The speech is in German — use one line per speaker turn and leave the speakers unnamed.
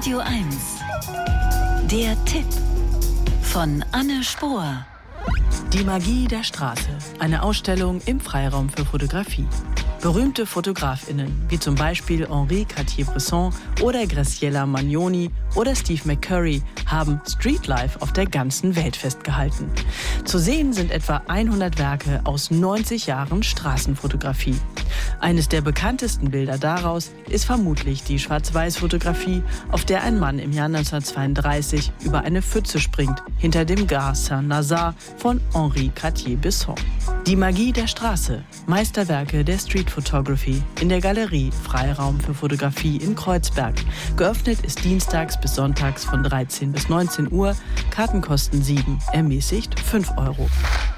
Radio 1. Der Tipp von Anne Spohr.
Die Magie der Straße. Eine Ausstellung im Freiraum für Fotografie. Berühmte FotografInnen, wie zum Beispiel Henri Cartier-Bresson oder Graciela Magnoni oder Steve McCurry, haben Streetlife auf der ganzen Welt festgehalten. Zu sehen sind etwa 100 Werke aus 90 Jahren Straßenfotografie. Eines der bekanntesten Bilder daraus ist vermutlich die Schwarz-Weiß-Fotografie, auf der ein Mann im Jahr 1932 über eine Pfütze springt, hinter dem Gare Saint-Lazare von Henri Cartier-Bresson. Die Magie der Straße, Meisterwerke der Street Photography in der Galerie Freiraum für Fotografie in Kreuzberg. Geöffnet ist dienstags bis sonntags von 13 bis 19 Uhr. Karten kosten 7, ermäßigt 5 Euro.